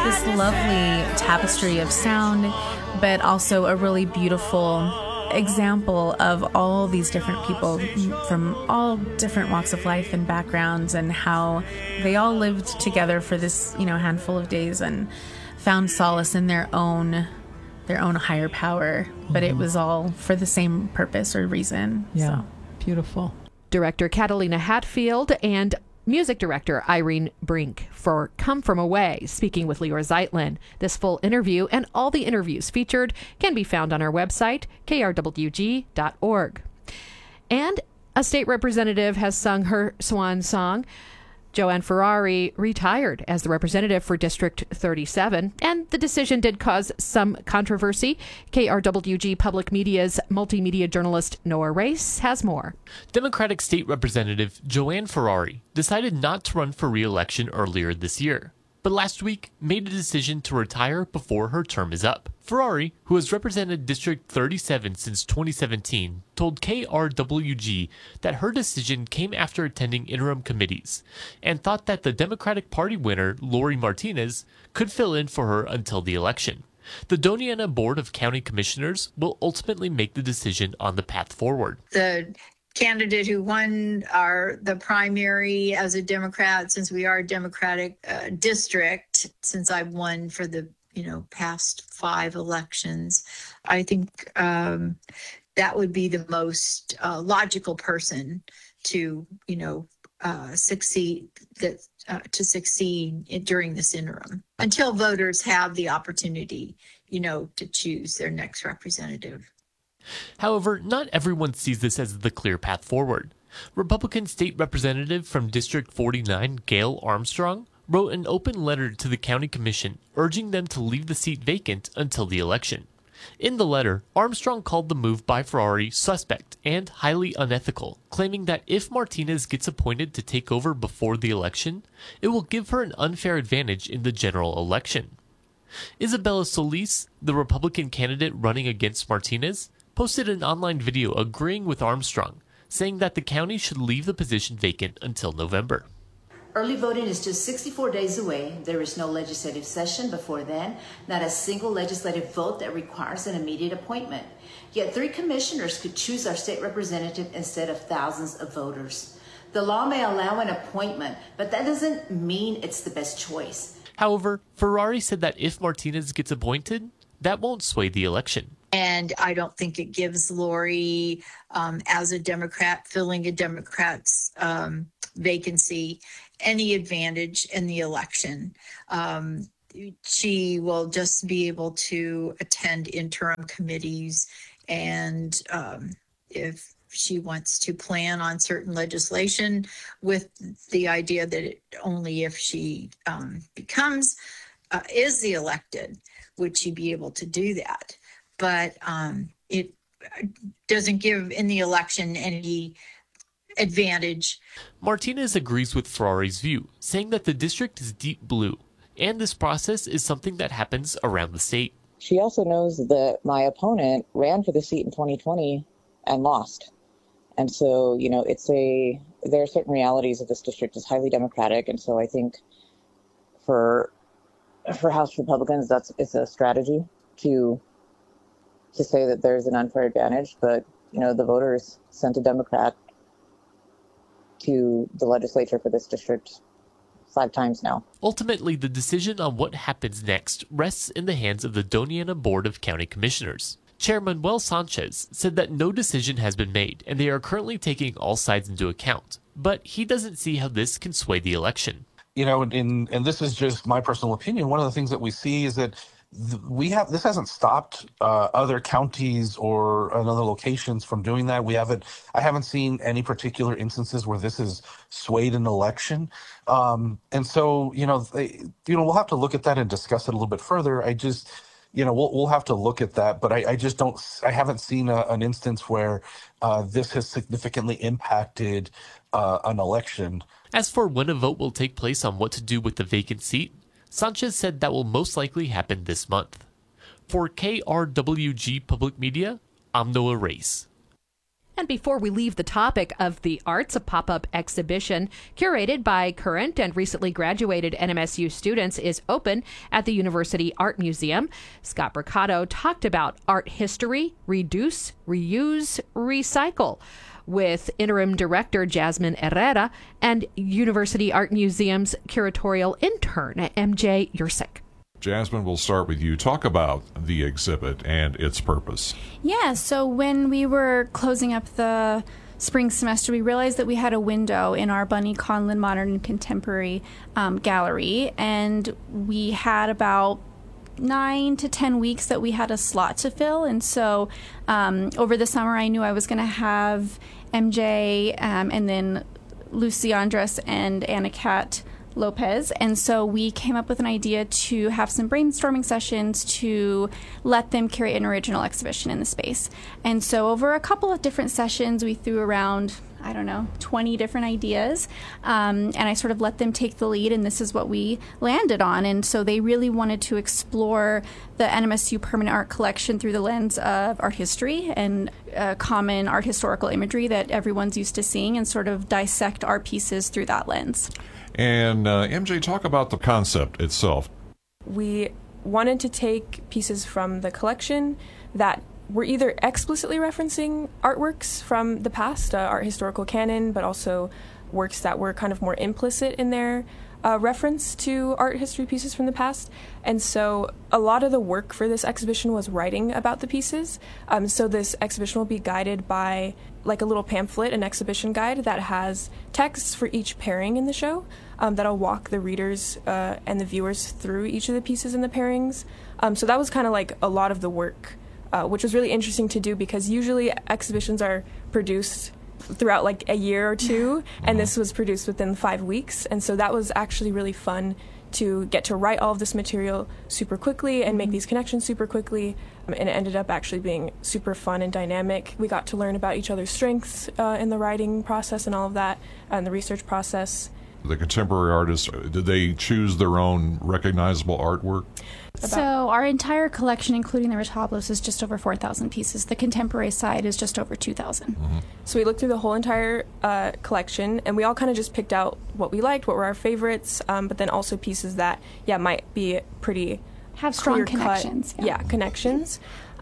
this lovely tapestry of sound, but also a really beautiful example of all these different people from all different walks of life and backgrounds, and how they all lived together for this, handful of days and found solace in their own higher power. But it was all for the same purpose or reason. Yeah, so. Beautiful. Director Catalina Hatfield and music director Irene Brink for Come From Away, speaking with Leora Zeitlin. This full interview and all the interviews featured can be found on our website, krwg.org. And a state representative has sung her swan song. Joanne Ferrari retired as the representative for District 37, and the decision did cause some controversy. KRWG Public Media's multimedia journalist Noah Race has more. Democratic State Representative Joanne Ferrari decided not to run for re-election earlier this year, but last week made a decision to retire before her term is up. Ferrari, who has represented District 37 since 2017, told KRWG that her decision came after attending interim committees and thought that the Democratic Party winner, Lori Martinez, could fill in for her until the election. The Doña Ana Board of County Commissioners will ultimately make the decision on the path forward. The candidate who won the primary as a Democrat, since we are a Democratic district, since I've won for the past 5 elections, I think that would be the most logical person to succeed during this interim, until voters have the opportunity to choose their next representative. However, not everyone sees this as the clear path forward. Republican State Representative from District 49, Gail Armstrong, wrote an open letter to the County Commission urging them to leave the seat vacant until the election. In the letter, Armstrong called the move by Ferrari suspect and highly unethical, claiming that if Martinez gets appointed to take over before the election, it will give her an unfair advantage in the general election. Isabella Solis, the Republican candidate running against Martinez, posted an online video agreeing with Armstrong, saying that the county should leave the position vacant until November. Early voting is just 64 days away. There is no legislative session before then, not a single legislative vote that requires an immediate appointment. Yet 3 commissioners could choose our state representative instead of thousands of voters. The law may allow an appointment, but that doesn't mean it's the best choice. However, Ferrari said that if Martinez gets appointed, that won't sway the election. And I don't think it gives Lori, as a Democrat, filling a Democrat's vacancy, any advantage in the election. She will just be able to attend interim committees, and if she wants to plan on certain legislation, with the idea that only if she is the elected would she be able to do that. But it doesn't give in the election any advantage. Martinez agrees with Ferrari's view, saying that the district is deep blue, and this process is something that happens around the state. She also knows that my opponent ran for the seat in 2020 and lost. And so, there are certain realities of this district is highly Democratic. And so I think for House Republicans, it's a strategy to say that there's an unfair advantage. But, the voters sent a Democrat to the legislature for this district 5 times now. Ultimately, the decision on what happens next rests in the hands of the Doña Ana Board of County Commissioners. Chair Manuel Sanchez said that no decision has been made and they are currently taking all sides into account, but he doesn't see how this can sway the election. And this is just my personal opinion. One of the things that we see is that this hasn't stopped other counties or other locations from doing that. I haven't seen any particular instances where this has swayed an election. And so, we'll have to look at that and discuss it a little bit further. We'll have to look at that, but I haven't seen an instance where this has significantly impacted an election. As for when a vote will take place on what to do with the vacant seat, Sanchez said that will most likely happen this month. For KRWG Public Media, I'm Noah Race. And before we leave the topic of the arts, a pop-up exhibition curated by current and recently graduated NMSU students is open at the University Art Museum. Scott Mercado talked about art history, reduce, reuse, recycle with interim director Jasmine Herrera and University Art Museum's curatorial intern, MJ Yursik. Jasmine, we'll start with you. Talk about the exhibit and its purpose. Yeah, so when we were closing up the spring semester, we realized that we had a window in our Bunny Conlon Modern and Contemporary gallery, and we had about 9 to 10 weeks that we had a slot to fill. And so over the summer, I knew I was going to have MJ and then Lucy Andres and Anna Kat Lopez, and so we came up with an idea to have some brainstorming sessions to let them curate an original exhibition in the space. And so over a couple of different sessions, we threw around, 20 different ideas, and I sort of let them take the lead, and this is what we landed on. And so they really wanted to explore the NMSU Permanent Art Collection through the lens of art history and common art historical imagery that everyone's used to seeing, and sort of dissect art pieces through that lens. And MJ, talk about the concept itself. We wanted to take pieces from the collection that were either explicitly referencing artworks from the past, art historical canon, but also works that were kind of more implicit in their reference to art history pieces from the past. And so a lot of the work for this exhibition was writing about the pieces. So this exhibition will be guided by like a little pamphlet, an exhibition guide that has texts for each pairing in the show that'll walk the readers and the viewers through each of the pieces in the pairings. So that was kind of like a lot of the work, which was really interesting to do because usually exhibitions are produced throughout like a year or two, and this was produced within 5 weeks. And so that was actually really fun to get to write all of this material super quickly and make these connections super quickly. And it ended up actually being super fun and dynamic. We got to learn about each other's strengths in the writing process and all of that, and the research process. The contemporary artists, did they choose their own recognizable artwork? So our entire collection, including the retablos, is just over 4,000 pieces. The contemporary side is just over 2,000. So we looked through the whole entire collection, and we all kind of just picked out what we liked, what were our favorites, but then also pieces that, might be pretty have strong clear-cut, connections. Connections.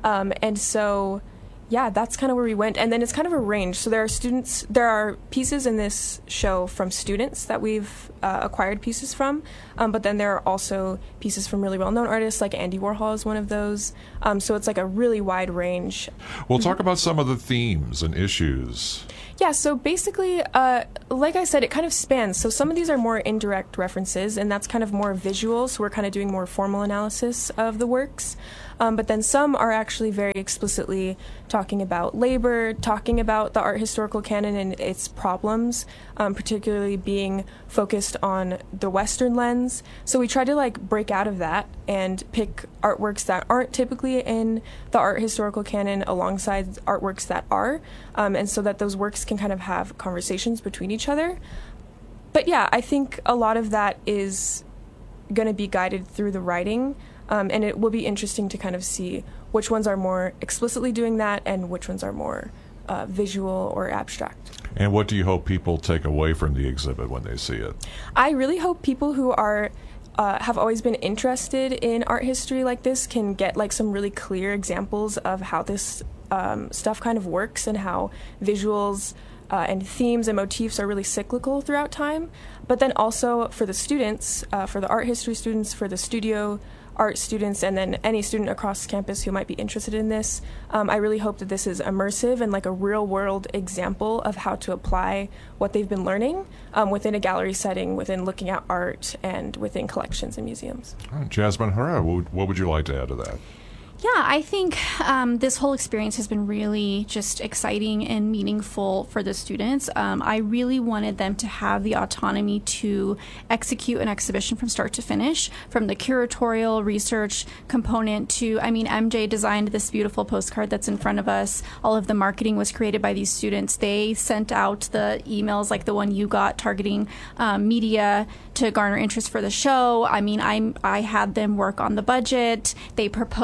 And so, that's kind of where we went. And then it's kind of a range. So there are pieces in this show from students that we've acquired pieces from, but then there are also pieces from really well-known artists, like Andy Warhol is one of those. So it's like a really wide range. We'll talk about some of the themes and issues. Yeah, so basically, like I said, it kind of spans. So some of these are more indirect references, and that's kind of more visual, so we're kind of doing more formal analysis of the works. But then some are actually very explicitly talking about labor, talking about the art historical canon and its problems, particularly being focused on the Western lens. So we try to break out of that and pick artworks that aren't typically in the art historical canon alongside artworks that are, and so that those works can kind of have conversations between each other. But I think a lot of that is going to be guided through the writing. And it will be interesting to kind of see which ones are more explicitly doing that and which ones are more visual or abstract. And what do you hope people take away from the exhibit when they see it? I really hope people who are have always been interested in art history like this can get some really clear examples of how this stuff kind of works and how visuals and themes and motifs are really cyclical throughout time. But then also for the students, for the art history students, for the studio art students, and then any student across campus who might be interested in this, I really hope that this is immersive and a real-world example of how to apply what they've been learning within a gallery setting, within looking at art, and within collections and museums. All right, Jasmine Herrera, what would you like to add to that? Yeah, I think this whole experience has been really just exciting and meaningful for the students. I really wanted them to have the autonomy to execute an exhibition from start to finish, from the curatorial research component to, MJ designed this beautiful postcard that's in front of us. All of the marketing was created by these students. They sent out the emails like the one you got targeting media to garner interest for the show. I had them work on the budget. They proposed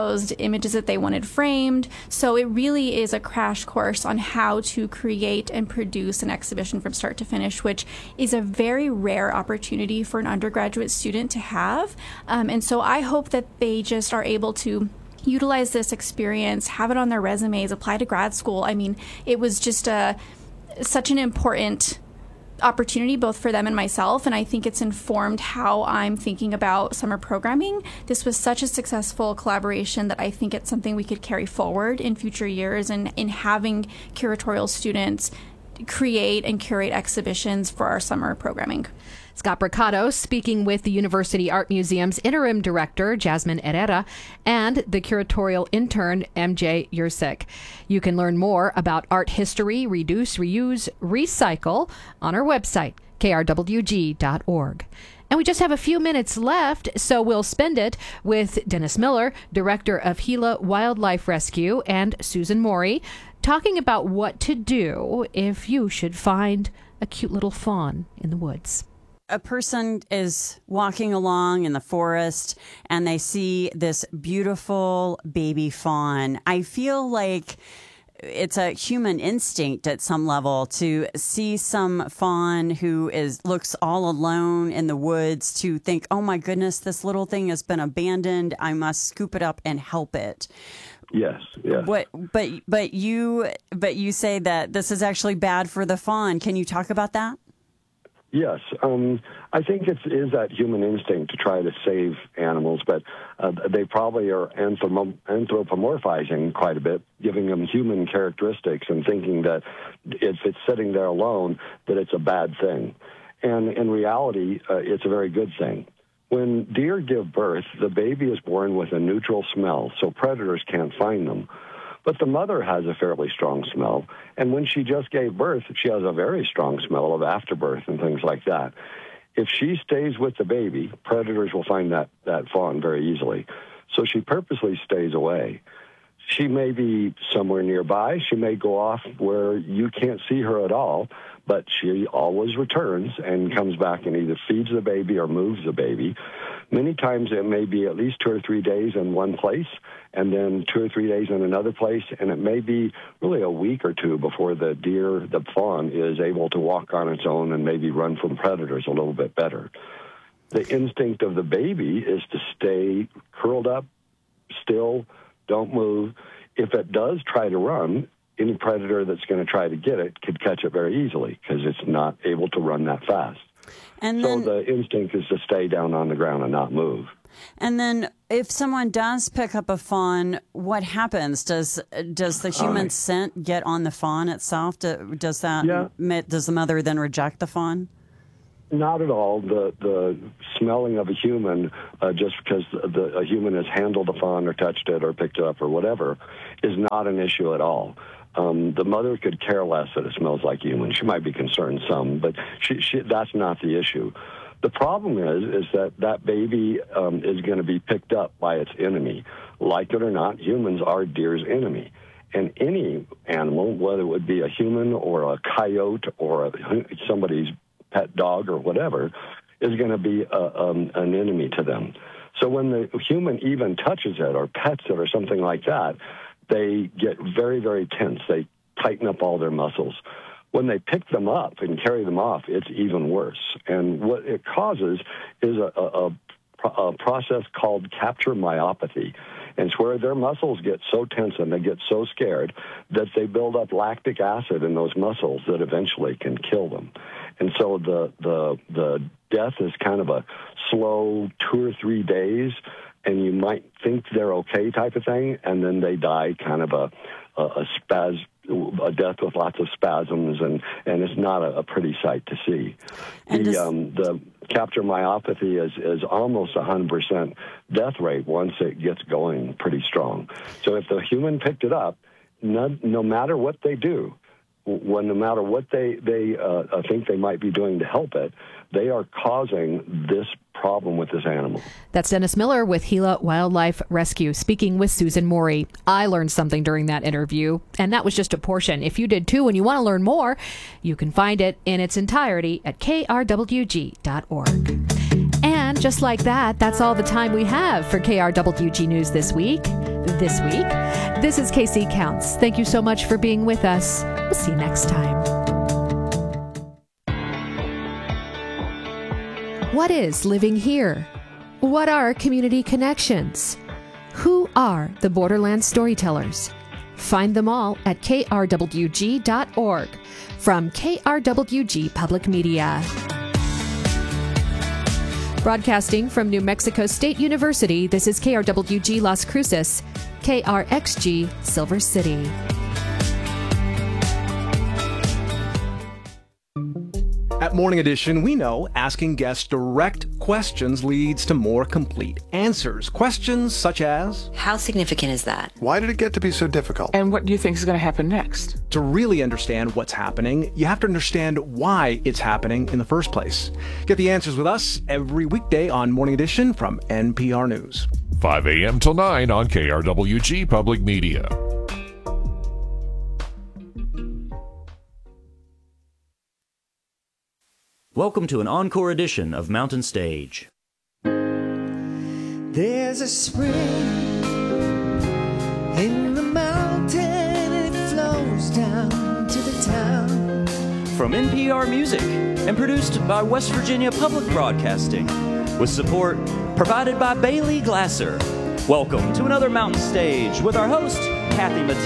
images that they wanted framed. So it really is a crash course on how to create and produce an exhibition from start to finish, which is a very rare opportunity for an undergraduate student to have. And so I hope that they just are able to utilize this experience, have it on their resumes, apply to grad school. I mean, it was just such an important opportunity both for them and myself, and I think it's informed how I'm thinking about summer programming. This was such a successful collaboration that I think it's something we could carry forward in future years, and in having curatorial students create and curate exhibitions for our summer programming. Scott Bricado speaking with the University Art Museum's interim director, Jasmine Herrera, and the curatorial intern, MJ Yursik. You can learn more about art history, reduce, reuse, recycle on our website, krwg.org. And we just have a few minutes left, so we'll spend it with Dennis Miller, director of Gila Wildlife Rescue, and Susan Mori, talking about what to do if you should find a cute little fawn in the woods. A person is walking along in the forest and they see this beautiful baby fawn. I feel like it's a human instinct at some level to see some fawn who looks all alone in the woods, to think, oh my goodness, this little thing has been abandoned. I must scoop it up and help it. Yes. But you say that this is actually bad for the fawn. Can you talk about that? Yes. I think it is that human instinct to try to save animals, but they probably are anthropomorphizing quite a bit, giving them human characteristics and thinking that if it's sitting there alone, that it's a bad thing. And in reality, it's a very good thing. When deer give birth, the baby is born with a neutral smell, so predators can't find them. But the mother has a fairly strong smell, and when she just gave birth, she has a very strong smell of afterbirth and things like that. If she stays with the baby, predators will find that fawn very easily. So she purposely stays away. She may be somewhere nearby. She may go off where you can't see her at all, but she always returns and comes back and either feeds the baby or moves the baby. Many times it may be at least 2 or 3 days in one place, and then 2 or 3 days in another place, and it may be really a week or two before the fawn is able to walk on its own and maybe run from predators a little bit better. The instinct of the baby is to stay curled up, still, don't move. If it does try to run, any predator that's going to try to get it could catch it very easily because it's not able to run that fast. And then, so the instinct is to stay down on the ground and not move. And then if someone does pick up a fawn, what happens? Does the human scent get on the fawn itself? Does the mother then reject the fawn? Not at all. The smelling of a human, just because a human has handled a fawn or touched it or picked it up or whatever, is not an issue at all. The mother could care less that it smells like human. She might be concerned some, but that's not the issue. The problem is that baby is going to be picked up by its enemy. Like it or not, humans are deer's enemy. And any animal, whether it would be a human or a coyote or somebody's pet dog or whatever, is going to be an enemy to them. So when the human even touches it or pets it or something like that, they get very, very tense. They tighten up all their muscles. When they pick them up and carry them off, it's even worse. And what it causes is a process called capture myopathy. And it's where their muscles get so tense and they get so scared that they build up lactic acid in those muscles that eventually can kill them. And so the death is kind of a slow 2 or 3 days, and you might think they're okay type of thing, and then they die kind of a death with lots of spasms, and it's not a pretty sight to see. The capture myopathy is almost 100% death rate once it gets going pretty strong. So if the human picked it up, no matter what they do, no matter what they think they might be doing to help it, they are causing this problem with this animal. That's Dennis Miller with Gila Wildlife Rescue speaking with Susan Mori. I learned something during that interview, and that was just a portion. If you did too and you want to learn more, you can find it in its entirety at krwg.org. And just like that, that's all the time we have for KRWG News this week. this week. This is KC Counts. Thank you so much for being with us. We'll see you next time. What is living here? What are community connections? Who are the Borderland storytellers? Find them all at krwg.org. From KRWG Public Media. Broadcasting from New Mexico State University, this is KRWG Las Cruces, KRXG Silver City. At Morning Edition, we know asking guests direct questions leads to more complete answers. Questions such as, how significant is that? Why did it get to be so difficult? And what do you think is going to happen next? To really understand what's happening, you have to understand why it's happening in the first place. Get the answers with us every weekday on Morning Edition from NPR News. 5 a.m. till 9 on KRWG Public Media. Welcome to an encore edition of Mountain Stage. There's a spring in the mountain and it flows down to the town. From NPR Music and produced by West Virginia Public Broadcasting with support provided by Bailey Glasser. Welcome to another Mountain Stage with our host, Kathy Mattel.